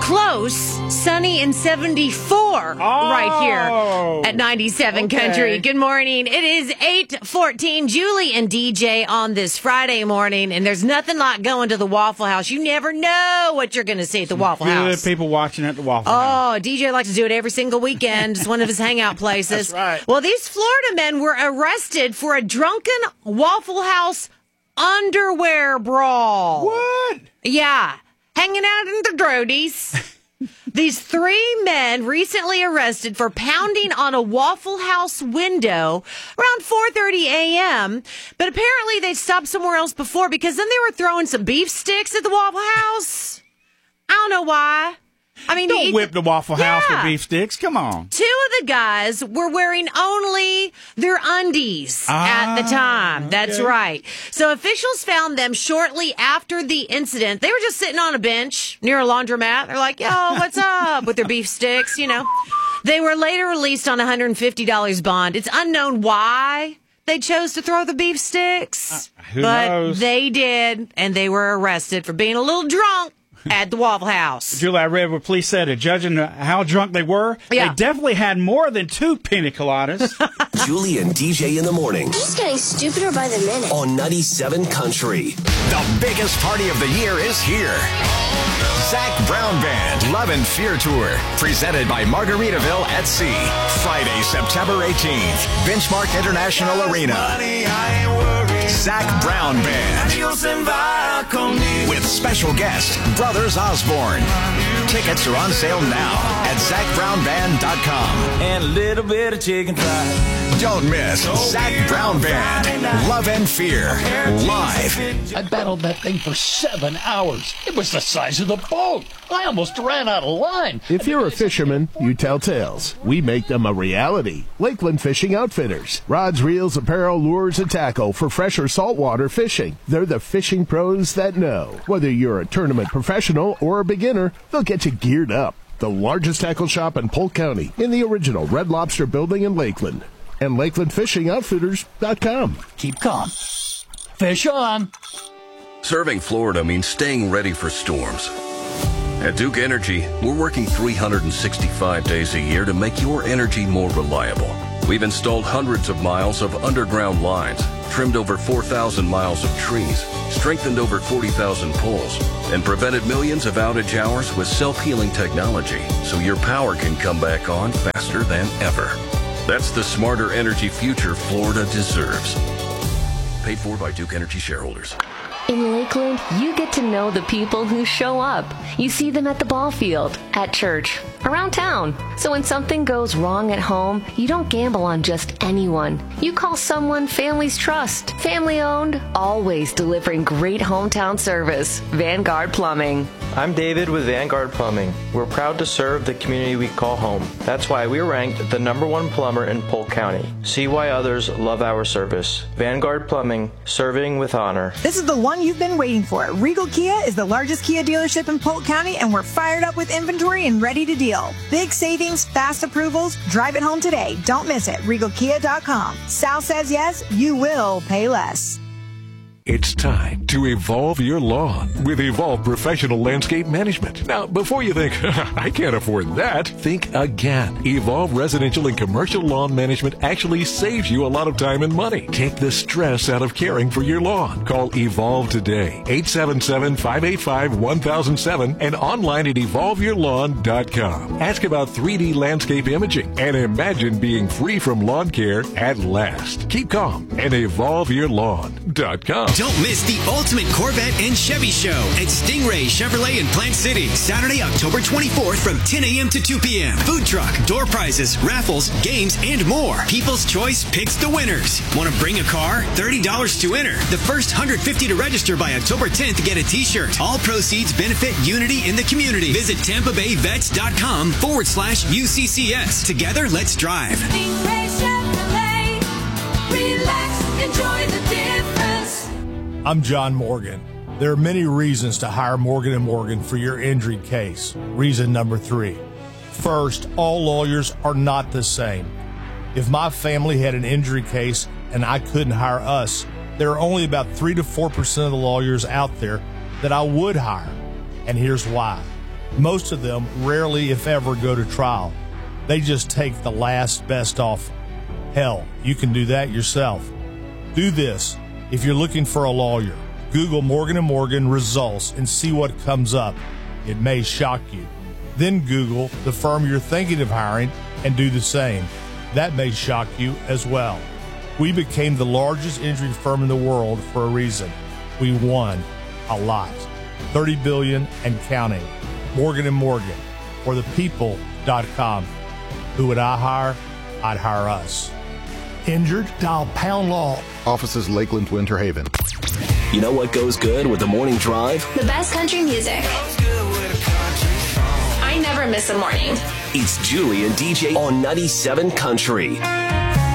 Close, sunny and 74 right here at 97 Country. Good morning. It is 8:14. Julie and DJ on this Friday morning, and there's nothing like going to the Waffle House. You never know what you're going to see at the Waffle House. Good people watching at the Waffle House. Oh, DJ likes to do it every single weekend. It's one of his hangout places. That's right. Well, these Florida men were arrested for a drunken Waffle House underwear brawl. What? Yeah. Hanging out in the Drodies. These three men recently arrested for pounding on a Waffle House window around 4:30 a.m. But apparently they stopped somewhere else before because then they were throwing some beef sticks at the Waffle House. I don't know why. I mean, don't whip the Waffle House with beef sticks. Come on. Two of the guys were wearing only their undies at the time. That's right. So officials found them shortly after the incident. They were just sitting on a bench near a laundromat. They're like, yo, what's up? With their beef sticks, you know. They were later released on $150 bond. It's unknown why they chose to throw the beef sticks. Who knows? They did, and they were arrested for being a little drunk at the Waffle House. Julie, I read what police said. Judging how drunk they were, they definitely had more than 2 pina coladas. Julie and DJ in the morning. He's getting stupider by the minute. On 97 Country. The biggest party of the year is here. Zach Brown Band Love and Fear Tour, presented by Margaritaville at Sea. Friday, September 18th, Benchmark International Arena. Zach Brown Band. With special guest, Brothers Osborne. Tickets are on sale now at ZachBrownBand.com. And a little bit of chicken fried. Don't miss Zach Brown Band, Love and Fear, live. I battled that thing for 7 hours. It was the size of the boat. I almost ran out of line. If you're a fisherman, you tell tales. We make them a reality. Lakeland Fishing Outfitters. Rods, reels, apparel, lures, and tackle for fresh or saltwater fishing. They're the fishing pros that know. Whether you're a tournament professional or a beginner, they'll get you geared up. The largest tackle shop in Polk County in the original Red Lobster building in Lakeland. And LakelandFishingOutfitters.com. Keep calm. Fish on. Serving Florida means staying ready for storms. At Duke Energy, we're working 365 days a year to make your energy more reliable. We've installed hundreds of miles of underground lines, trimmed over 4,000 miles of trees, strengthened over 40,000 poles, and prevented millions of outage hours with self-healing technology so your power can come back on faster than ever. That's the smarter energy future Florida deserves. Paid for by Duke Energy shareholders. In Lakeland, you get to know the people who show up. You see them at the ball field, at church, around town. So when something goes wrong at home, you don't gamble on just anyone. You call someone families trust. Family owned, always delivering great hometown service. Vanguard Plumbing. I'm David with Vanguard Plumbing. We're proud to serve the community we call home. That's why we're ranked the #1 plumber in Polk County. See why others love our service. Vanguard Plumbing, serving with honor. This is the one you've been waiting for. Regal Kia is the largest Kia dealership in Polk County, and we're fired up with inventory and ready to deal. Big savings, fast approvals. Drive it home today. Don't miss it. RegalKia.com. Sal says yes, you will pay less. It's time to evolve your lawn with Evolve Professional Landscape Management. Now, before you think, I can't afford that, think again. Evolve Residential and Commercial Lawn Management actually saves you a lot of time and money. Take the stress out of caring for your lawn. Call Evolve today, 877-585-1007 and online at evolveyourlawn.com. Ask about 3D landscape imaging and imagine being free from lawn care at last. Keep calm and evolveyourlawn.com. Don't miss the ultimate Corvette and Chevy show at Stingray Chevrolet in Plant City, Saturday, October 24th from 10 a.m. to 2 p.m. Food truck, door prizes, raffles, games, and more. People's Choice picks the winners. Want to bring a car? $30 to enter. The first 150 to register by October 10th to get a t-shirt. All proceeds benefit Unity in the community. Visit TampaBayVets.com/UCCS. Together, let's drive. Stingray Chevrolet. Relax, enjoy the difference. I'm John Morgan. There are many reasons to hire Morgan & Morgan for your injury case. Reason number 3. First, all lawyers are not the same. If my family had an injury case and I couldn't hire us, there are only about 3 to 4% of the lawyers out there that I would hire. And here's why. Most of them rarely, if ever, go to trial. They just take the last best offer. Hell, you can do that yourself. Do this. If you're looking for a lawyer, Google Morgan & Morgan results and see what comes up. It may shock you. Then Google the firm you're thinking of hiring and do the same. That may shock you as well. We became the largest injury firm in the world for a reason. We won a lot. $30 billion and counting. Morgan & Morgan, or thepeople.com. Who would I hire? I'd hire us. Injured? Dial pound law. Offices Lakeland, Winter Haven. You know what goes good with the morning drive? The best country music. I never miss a morning. It's Julie and DJ on 97 Country.